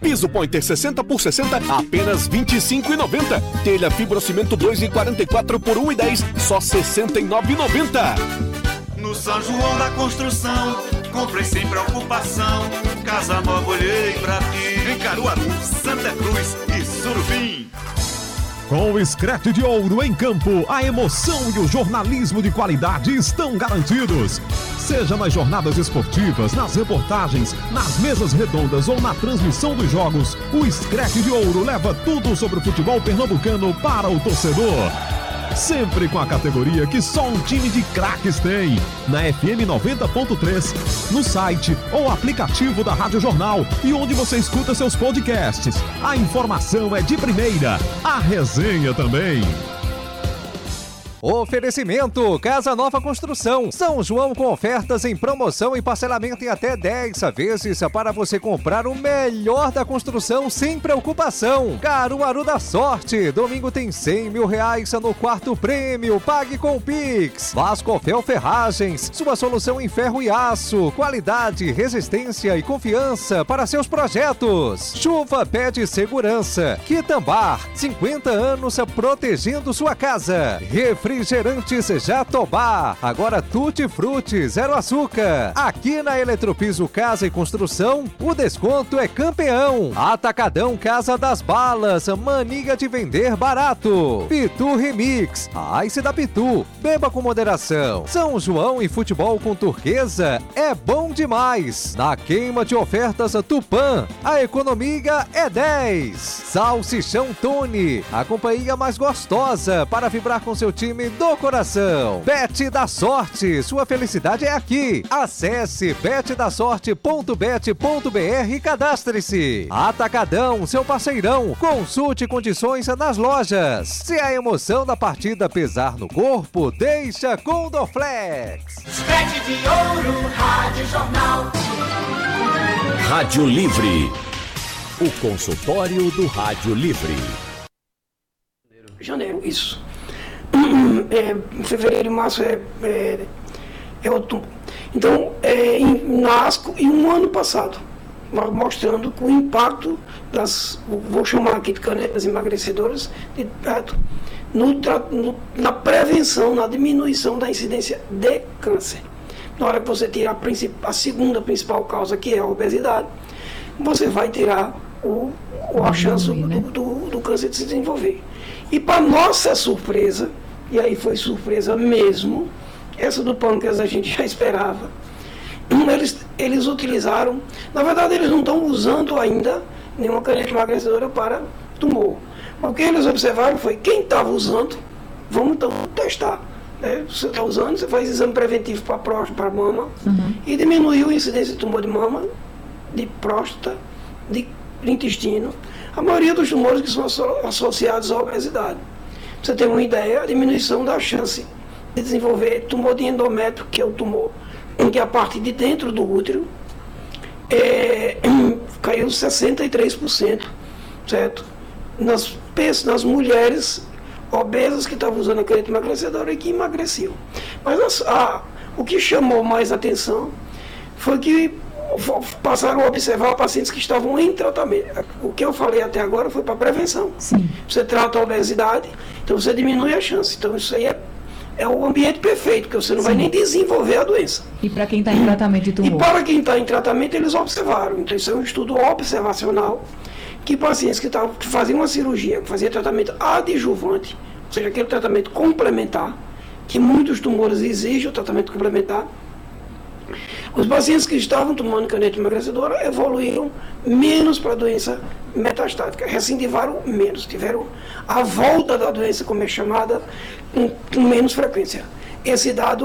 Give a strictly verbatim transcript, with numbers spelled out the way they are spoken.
Piso Pointer sessenta por sessenta, apenas vinte e cinco reais e noventa centavos. Telha fibrocimento dois e quarenta e quatro por um e dez, só sessenta e nove reais e noventa centavos. No São João da Construção, comprei sem preocupação. Casa nova olhei pra ti. Em Caruaru, Santa Cruz e Surubim. Com o Screte de Ouro em campo, a emoção e o jornalismo de qualidade estão garantidos. Seja nas jornadas esportivas, nas reportagens, nas mesas redondas ou na transmissão dos jogos, o Screte de Ouro leva tudo sobre o futebol pernambucano para o torcedor. Sempre com a categoria que só um time de craques tem. Na F M noventa ponto três, no site ou aplicativo da Rádio Jornal e onde você escuta seus podcasts. A informação é de primeira, a resenha também. Oferecimento Casa Nova Construção, São João com ofertas em promoção e parcelamento em até dez vezes para você comprar o melhor da construção sem preocupação. Caruaru da Sorte, domingo tem cem mil reais no quarto prêmio, pague com Pix. Vascofel Ferragens, sua solução em ferro e aço, qualidade, resistência e confiança para seus projetos. Chuva Pede Segurança, Quitambar, cinquenta anos protegendo sua casa. Refrigerantes Jatobá, agora Tutti Frutti, zero açúcar. Aqui na Eletropiso Casa e Construção, o desconto é campeão. Atacadão Casa das Balas, mania de vender barato. Pitu Remix, a Ice da Pitu, beba com moderação. São João e futebol com turquesa é bom demais. Na queima de ofertas Tupã, a economia é dez. Salsichão Tony, a companhia mais gostosa para vibrar com seu time do coração. Bet da Sorte, sua felicidade é aqui. Acesse bet da sorte ponto bet ponto b r e cadastre-se. Atacadão, seu parceirão. Consulte condições nas lojas. Se a emoção da partida pesar no corpo, deixa com Dorflex. Screte de Ouro, Rádio Jornal. Rádio Livre. O consultório do Rádio Livre. Janeiro, isso. É, fevereiro e março é, é, é outubro. Então, é, em, na ASCO, e um ano passado, mostrando o impacto das, vou chamar aqui de canetas emagrecedoras, de, no, no, na prevenção, na diminuição da incidência de câncer. Na hora que você tira a, a segunda principal causa, que é a obesidade, você vai tirar o, a chance do, do, do câncer de se desenvolver. E para nossa surpresa, e aí foi surpresa mesmo, essa do pâncreas a gente já esperava, eles, eles utilizaram, na verdade eles não estão usando ainda nenhuma caneta emagrecedora para tumor. Mas o que eles observaram foi, quem estava usando, vamos então testar. Né? Você está usando, você faz exame preventivo para próstata, para mama, uhum. e diminuiu a incidência de tumor de mama, de próstata, de intestino, a maioria dos tumores que são associados à obesidade. Pra você ter uma ideia, a diminuição da chance de desenvolver tumor de endométrio, que é o tumor em que a parte de dentro do útero é, caiu sessenta e três por cento, certo? Nas, nas mulheres obesas que estavam usando a caneta emagrecedora e que emagreciam. Mas a, a, o que chamou mais atenção foi que passaram a observar pacientes que estavam em tratamento. O que eu falei até agora foi para prevenção. Sim. Você trata a obesidade, então você diminui a chance. Então isso aí é, é o ambiente perfeito, porque você não Sim. vai nem desenvolver a doença. E para quem está em tratamento de tumor? E para quem está em tratamento, eles observaram. Então isso é um estudo observacional, que pacientes que, tavam, que faziam uma cirurgia, que faziam tratamento adjuvante, ou seja, aquele tratamento complementar, que muitos tumores exigem o tratamento complementar, os pacientes que estavam tomando caneta emagrecedora evoluíram menos para a doença metastática, recidivaram menos, tiveram a volta da doença, como é chamada, com, com menos frequência. Esse dado